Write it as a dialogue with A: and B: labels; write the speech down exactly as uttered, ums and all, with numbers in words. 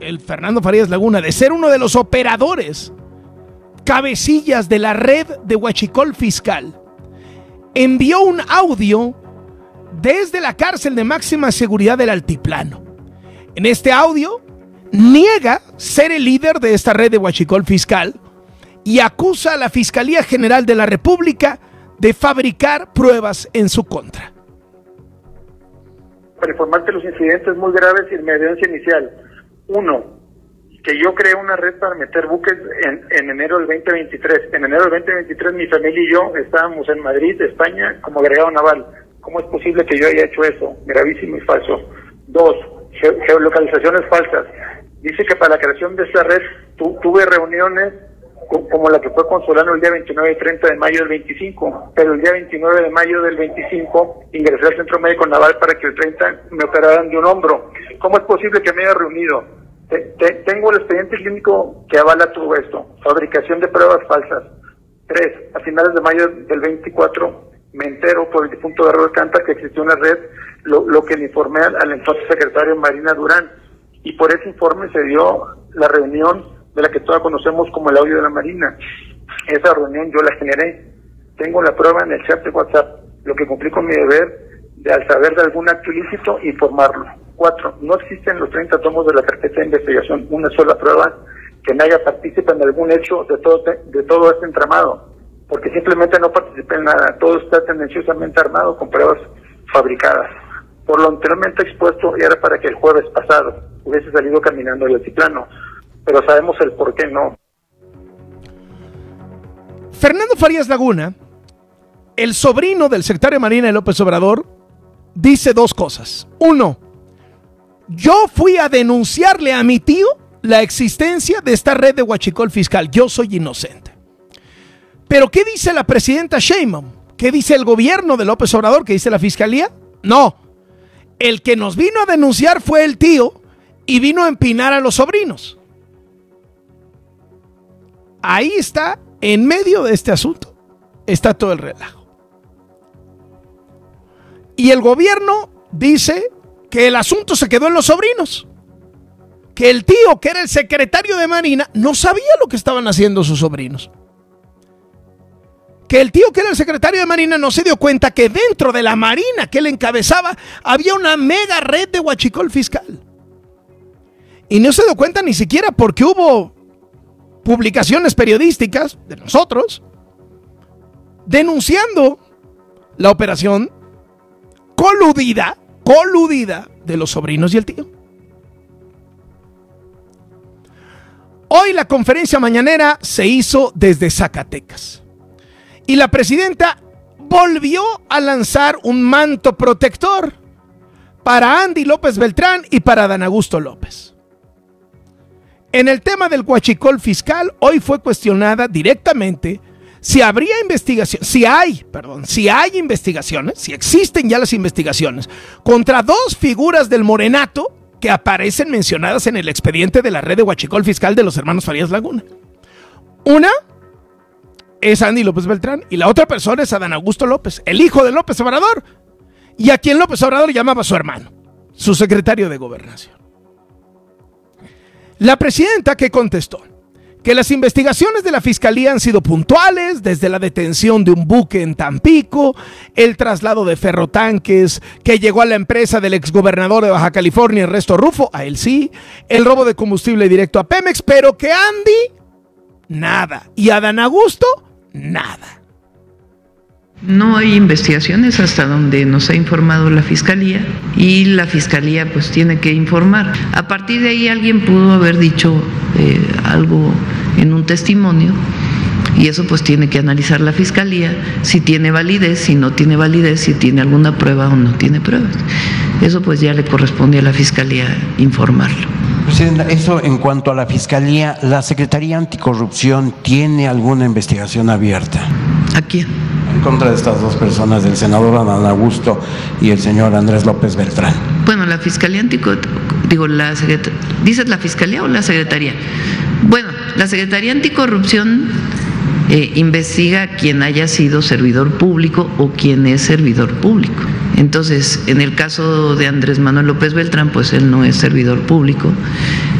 A: el Fernando Farías Laguna, de ser uno de los operadores, cabecillas de la red de huachicol fiscal, envió un audio desde la cárcel de máxima seguridad del Altiplano. En este audio niega ser el líder de esta red de huachicol fiscal y acusa a la Fiscalía General de la República de fabricar pruebas en su contra.
B: Para informarte los incidentes muy graves y mi evidencia inicial. Uno, que yo creé una red para meter buques en, en enero del veinte veintitrés. En enero del veinte veintitrés mi familia y yo estábamos en Madrid, España, como agregado naval. ¿Cómo es posible que yo haya hecho eso? Gravísimo y falso. Dos, ge geolocalizaciones falsas. Dice que para la creación de esta red tu tuve reuniones como la que fue con Solano el día veintinueve y treinta de mayo del veinticinco, pero el día veintinueve de mayo del veinticinco ingresé al Centro Médico Naval para que el treinta me operaran de un hombro. ¿Cómo es posible que me haya reunido? Te, te, tengo el expediente clínico que avala todo esto. Fabricación de pruebas falsas. Tres, a finales de mayo del veinticuatro me entero por el difunto Garro Alcántara que existió una red, lo, lo que le informé al, al entonces secretario Marina Durán, y por ese informe se dio la reunión de la que todos conocemos como el audio de la Marina. Esa reunión yo la generé. Tengo la prueba en el chat de WhatsApp. Lo que cumplí con mi deber de, al saber de algún acto ilícito, informarlo. Cuatro, no existen los treinta tomos de la carpeta de investigación, una sola prueba que me haga partícipe en algún hecho de todo, de todo este entramado, porque simplemente no participé en nada. Todo está tendenciosamente armado con pruebas fabricadas. Por lo anteriormente expuesto, era para que el jueves pasado hubiese salido caminando el altiplano, pero sabemos el por qué no.
A: Fernando Farías Laguna, el sobrino del secretario de Marina de López Obrador, dice dos cosas. Uno, yo fui a denunciarle a mi tío la existencia de esta red de huachicol fiscal. Yo soy inocente. Pero ¿qué dice la presidenta Sheinbaum? ¿Qué dice el gobierno de López Obrador? ¿Qué dice la fiscalía? No. El que nos vino a denunciar fue el tío y vino a empinar a los sobrinos. Ahí está, en medio de este asunto, está todo el relajo. Y el gobierno dice que el asunto se quedó en los sobrinos. Que el tío, que era el secretario de Marina, no sabía lo que estaban haciendo sus sobrinos. Que el tío, que era el secretario de Marina, no se dio cuenta que dentro de la Marina que él encabezaba había una mega red de huachicol fiscal. Y no se dio cuenta ni siquiera porque hubo publicaciones periodísticas de nosotros denunciando la operación coludida, coludida de los sobrinos y el tío. Hoy la conferencia mañanera se hizo desde Zacatecas y la presidenta volvió a lanzar un manto protector para Andy López Beltrán y para Adán Augusto López. En el tema del huachicol fiscal, hoy fue cuestionada directamente si habría investigación, si hay, perdón, si hay investigaciones, si existen ya las investigaciones contra dos figuras del morenato que aparecen mencionadas en el expediente de la red de huachicol fiscal de los hermanos Farías Laguna. Una es Andy López Beltrán y la otra persona es Adán Augusto López, el hijo de López Obrador, y a quien López Obrador llamaba su hermano, su secretario de Gobernación. La presidenta, que contestó que las investigaciones de la fiscalía han sido puntuales, desde la detención de un buque en Tampico, el traslado de ferrotanques que llegó a la empresa del exgobernador de Baja California, Ernesto Rufo, a él sí, el robo de combustible directo a Pemex, pero que Andy, nada, y Adán Augusto, nada.
C: No hay investigaciones hasta donde nos ha informado la Fiscalía y la Fiscalía pues tiene que informar. A partir de ahí alguien pudo haber dicho eh, algo en un testimonio y eso pues tiene que analizar la Fiscalía si tiene validez, si no tiene validez, si tiene alguna prueba o no tiene pruebas. Eso pues ya le corresponde a la Fiscalía informarlo.
D: Presidenta, eso en cuanto a la Fiscalía, ¿la Secretaría Anticorrupción tiene alguna investigación abierta?
C: ¿A quién?
D: En contra de estas dos personas, del senador Adán Augusto y el señor Andrés López Beltrán.
C: Bueno, la Fiscalía Anticorrupción, digo, la Secretaría, ¿dices la Fiscalía o la Secretaría? Bueno, la Secretaría Anticorrupción eh, investiga a quien haya sido servidor público o quien es servidor público. Entonces, en el caso de Andrés Manuel López Beltrán, pues él no es servidor público.